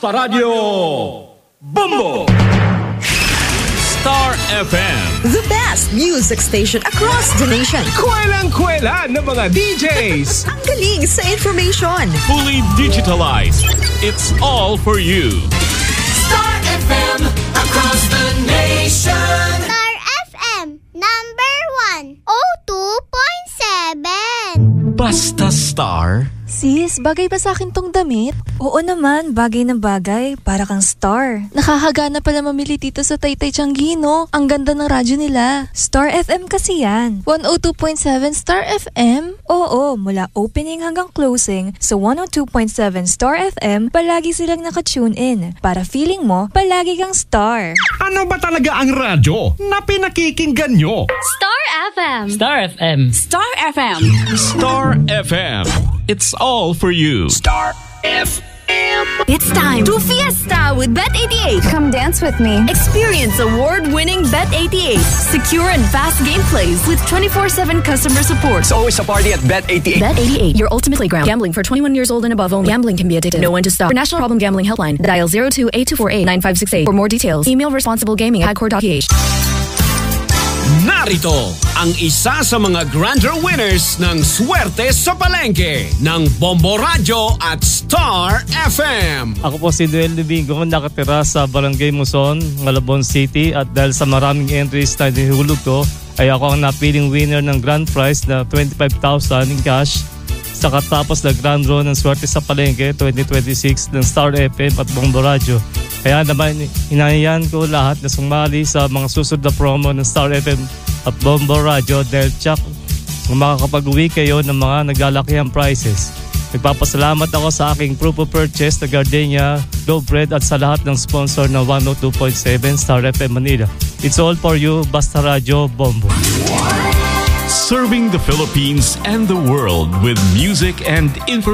Basta Radio Bombo! Star FM, the best music station across the nation. Kwelang-kwela ng mga DJs. Ang galing sa information. fully digitalized. It's all for you. Star FM across the nation. Star FM number 1 02.7. Basta Star. Sis, bagay ba sa akin tong damit? Oo naman, bagay na bagay. Para kang star. Nakakagana pala mamili dito sa Taytay Tianggi, no? Ang ganda ng radyo nila. Star FM kasi yan. 102.7 Star FM? Oo, mula opening hanggang closing sa 102.7 Star FM, palagi silang nakatune in. Para feeling mo, palagi kang star. Ano ba talaga ang radyo na pinakikinggan nyo? Star FM. Star FM. Star FM. Star FM. It's all for you. Star FM. It's time to fiesta with Bet88. Come dance with me. Experience award-winning Bet88. Secure and fast gameplays with 24/7 customer support. It's always a party at Bet88. Bet88, your ultimate playground. Gambling for 21 years old and above only. Gambling can be addictive. Know when to stop. For National Problem Gambling Helpline, dial 02-8248-9568. For more details, email responsiblegaming@core.ph. Narito ang isa sa mga grander winners ng Swerte sa Palengke ng Bombo Radio at Star FM. Ako po si Duel Domingo, nakatira sa Barangay Muson, Malabon City, at dahil sa maraming entries na nihulog ko, ay ako ang napiling winner ng grand prize na 25,000 in cash sa katapos na grand draw ng Swerte sa Palengke 2026 ng Star FM at Bombo Radio. Kaya naman, inayan ko lahat na sumali sa mga susunod na promo ng Star FM at Bombo Radio dahil tsak kung makakapag-uwi kayo ng mga naglalakihang prizes. Nagpapasalamat ako sa aking proof of purchase na Gardenia, Globe Red at sa lahat ng sponsor ng 102.7 Star FM Manila. It's all for you, Basta Radio Bombo. Serving the Philippines and the world with music and information.